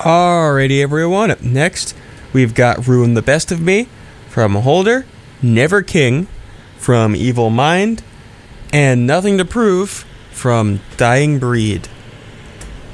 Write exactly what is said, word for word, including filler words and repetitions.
Alrighty, everyone. Up next, we've got Ruin the Best of Me from Holder, Never King from Evil Mind, and Nothing to Prove from Dying Breed.